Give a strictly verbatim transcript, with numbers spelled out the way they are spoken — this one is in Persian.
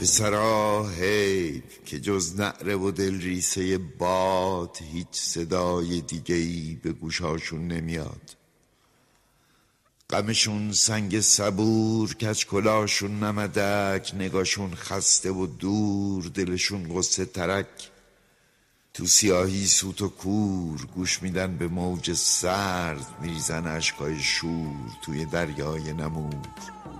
پسرا حیف که جز نعره و دل ریسه باد هیچ صدای دیگه‌ای به گوشاشون نمیاد. غمشون سنگ صبور، کج کلاشون نمدک، نگاشون خسته و دور، دلشون قصه ترک. تو سیاهی سوت و کور گوش میدن به موج سرد، میریزن اشکای شور توی دریای نمور.